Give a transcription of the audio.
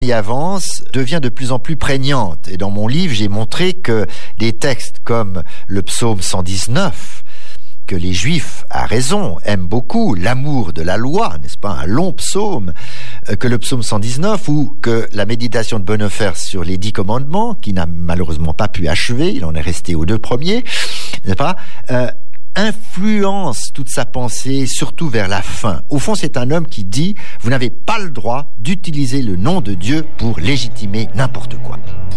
y avance devient de plus en plus prégnante. Et dans mon livre, j'ai montré que des textes comme le psaume 119, que les Juifs, à raison, aiment beaucoup, l'amour de la loi, n'est-ce pas, un long psaume, que le psaume 119, ou que la méditation de Bonhoeffer sur les 10 commandements, qui n'a malheureusement pas pu achever, il en est resté aux 2 premiers, n'est-ce pas, influence toute sa pensée, surtout vers la fin. Au fond, c'est un homme qui dit « Vous n'avez pas le droit d'utiliser le nom de Dieu pour légitimer n'importe quoi ».